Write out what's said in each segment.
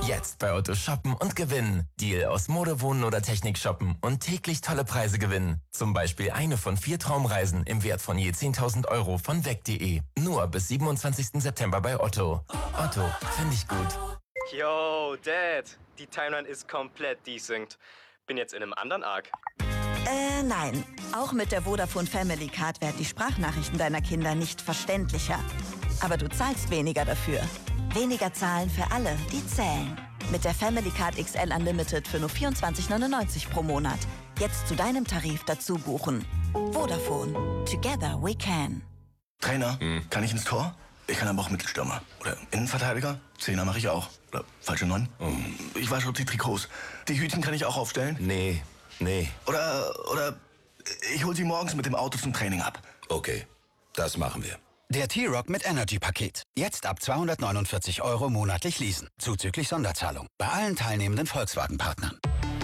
Jetzt bei Otto shoppen und gewinnen. Deal aus Mode, Wohnen oder Technik shoppen und täglich tolle Preise gewinnen. Zum Beispiel eine von 4 Traumreisen im Wert von je 10.000 Euro von weg.de. Nur bis 27. September bei Otto. Otto, finde ich gut. Yo, Dad. Die Timeline ist komplett desynced. Bin jetzt in einem anderen Arc. Nein. Auch mit der Vodafone Family Card werden die Sprachnachrichten deiner Kinder nicht verständlicher. Aber du zahlst weniger dafür. Weniger zahlen für alle, die zählen. Mit der Family Card XL Unlimited für nur 24,99 pro Monat. Jetzt zu deinem Tarif dazu buchen. Vodafone. Together we can. Trainer, kann ich ins Tor? Ich kann aber auch Mittelstürmer. Oder Innenverteidiger? Zehner mache ich auch. Oder falsche 9? Ich wasche die Trikots. Die Hütchen kann ich auch aufstellen? Nee. Oder ich hole sie morgens mit dem Auto zum Training ab. Okay, das machen wir. Der T-Rock mit Energy-Paket. Jetzt ab 249 € monatlich leasen. Zuzüglich Sonderzahlung. Bei allen teilnehmenden Volkswagen-Partnern.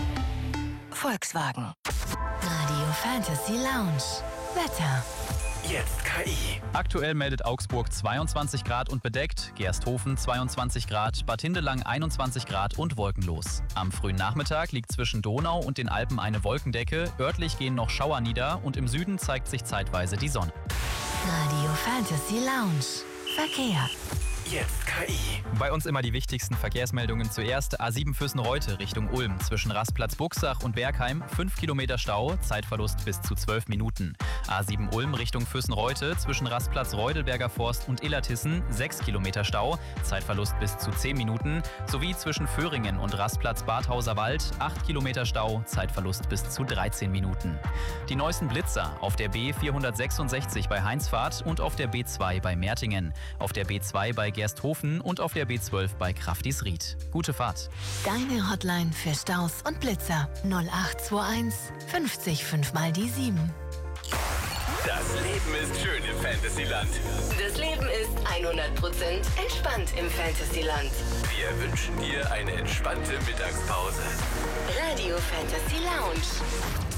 Volkswagen. Radio Fantasy Lounge. Wetter. Jetzt KI. Aktuell meldet Augsburg 22 Grad und bedeckt, Gersthofen 22 Grad, Bad Hindelang 21 Grad und wolkenlos. Am frühen Nachmittag liegt zwischen Donau und den Alpen eine Wolkendecke, örtlich gehen noch Schauer nieder und im Süden zeigt sich zeitweise die Sonne. Radio Fantasy Lounge. Verkehr. Jetzt KI. Bei uns immer die wichtigsten Verkehrsmeldungen zuerst. A7 Füssen-Reute Richtung Ulm. Zwischen Rastplatz Buchsach und Bergheim 5 Kilometer Stau, Zeitverlust bis zu 12 Minuten. A7 Ulm Richtung Füssen-Reute. Zwischen Rastplatz Reudelberger Forst und Illertissen 6 Kilometer Stau, Zeitverlust bis zu 10 Minuten. Sowie zwischen Föhringen und Rastplatz Badhauser Wald 8 Kilometer Stau, Zeitverlust bis zu 13 Minuten. Die neuesten Blitzer auf der B466 bei Heinzfahrt und auf der B2 bei Mertingen. Auf der B2 bei Gersthofen und auf der B12 bei Kraftisried. Gute Fahrt. Deine Hotline für Staus und Blitzer 0821 50 5 mal die 7. Das Leben ist schön im Fantasyland. Das Leben ist 100% entspannt im Fantasyland. Wir wünschen dir eine entspannte Mittagspause. Radio Fantasy Lounge.